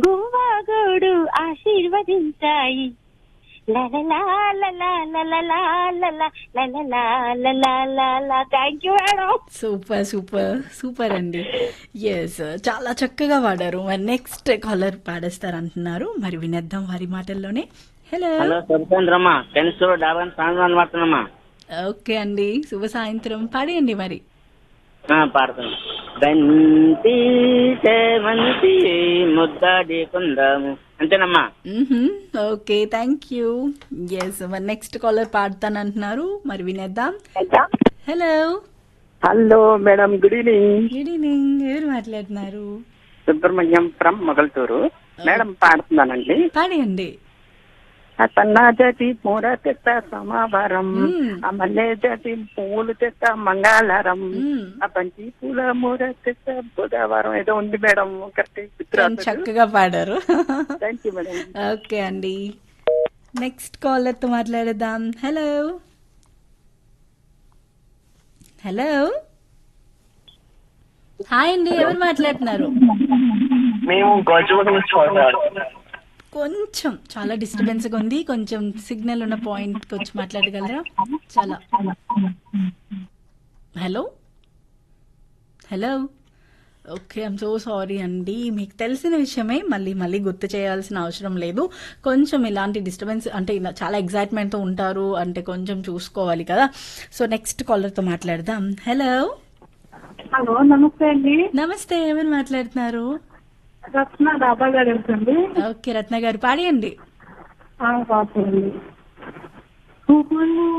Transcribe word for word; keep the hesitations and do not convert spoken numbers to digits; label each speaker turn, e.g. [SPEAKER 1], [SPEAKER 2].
[SPEAKER 1] గువ్వాగోడు ఆశీర్వదించాయి thank you madam.
[SPEAKER 2] Super super super అండి. Yes, చాలా చక్కగా పాడారు. మరి నెక్స్ట్ కాలర్ పాడేస్తారు అంటున్నారు, మరి వినేద్దాం వారి మాటల్లోనే. హలో
[SPEAKER 3] హలో సరిచంద్రమ్మా టెన్త్ డాబన్ సాంగ్ మాట్లాడమ్మా.
[SPEAKER 2] ఓకే అండి, శుభ సాయంత్రం. పాడేయండి మరి.
[SPEAKER 3] పాడుతున్నా. బంతి మంచి ముద్దాడి కొందాము అంతేనమ్మా.
[SPEAKER 2] Okay, thank you. ఎస్, మరి నెక్స్ట్ కాలర్ పాడతాను అంటున్నారు, మరి వినేద్దాం. Hello
[SPEAKER 4] hello madam, good evening.
[SPEAKER 2] Good evening. ఎవరు మాట్లాడుతున్నారు?
[SPEAKER 4] సుబ్రహ్మణ్యం ఫ్రమ్ మొగల్తూరు. మేడం పాడుతున్నానండి.
[SPEAKER 2] పాడేయండి.
[SPEAKER 4] అతన్నా జతి పూర తెత్త సమావరం, అమలే జతి పూలు తెత్త మంగళారం, ఆ బంతి పూల మూర తెత్త బుధవారం. ఏదో ఉంది మేడం, కరెక్ట్.
[SPEAKER 2] చక్కగా పాడారు.
[SPEAKER 4] Thank you madam.
[SPEAKER 2] ఓకే అండి, నెక్స్ట్ కాలర్ తో మాట్లాడదాం. హలో హలో హాయ్ అండి, ఎవరు మాట్లాడుతున్నారు?
[SPEAKER 5] మేము గోజువాక నుంచి మాట్లాడుతున్నాం.
[SPEAKER 2] కొంచెం చాలా డిస్టర్బెన్స్ గా ఉంది, కొంచెం సిగ్నల్ ఉన్న పాయింట్ కి వచ్చి మాట్లాడగలరా? చాలా. Hello hello okay, I'm so sorry అండి. మీకు తెలిసిన విషయమే, మళ్ళీ మళ్ళీ గుర్తు చేయాల్సిన అవసరం లేదు. కొంచెం ఇలాంటి డిస్టర్బెన్స్ అంటే ఇలా చాలా ఎగ్జైట్మెంట్ తో ఉంటారు అంటే కొంచెం చూసుకోవాలి కదా. సో నెక్స్ట్ కాలర్ తో మాట్లాడదాం. హలో
[SPEAKER 6] హలో, నమస్తే అండి.
[SPEAKER 2] నమస్తే, ఎవరు మాట్లాడుతున్నారు?
[SPEAKER 6] రత్న డాబా గారు అండి.
[SPEAKER 2] ఓకే రత్న గారు, పాడేయండి.
[SPEAKER 6] పాడుతుంది.